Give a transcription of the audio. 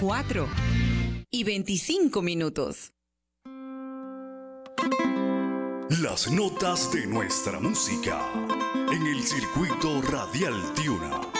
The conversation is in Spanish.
4:25. Las notas de nuestra música en el circuito radial Tiuna.